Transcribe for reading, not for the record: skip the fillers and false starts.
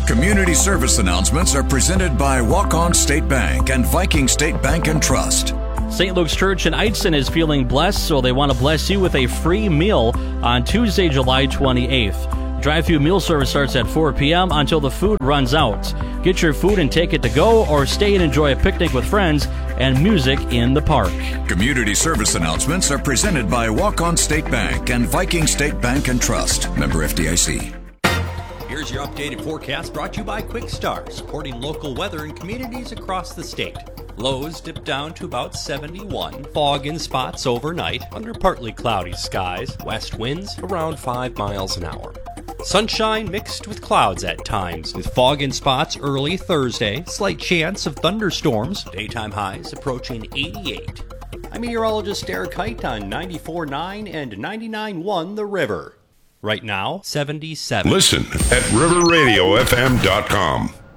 Community service announcements are presented by Walk-On State Bank and Viking State Bank and Trust. St. Luke's Church in Eidston is feeling blessed, so they want to bless you with a free meal on Tuesday, July 28th. Drive-thru meal service starts at 4 p.m. until the food runs out. Get your food and take it to go, or stay and enjoy a picnic with friends and music in the park. Community service announcements are presented by Walk-On State Bank and Viking State Bank and Trust. Member FDIC. Here's your updated forecast brought to you by Quick Start, supporting local weather in communities across the state. Lows dip down to about 71. Fog in spots overnight under partly cloudy skies. West winds around 5 miles an hour. Sunshine mixed with clouds at times, with fog in spots early Thursday. Slight chance of thunderstorms. Daytime highs approaching 88. I'm meteorologist Eric Height on 94.9 and 99.1 The River. Right now, 77. Listen at riverradiofm.com.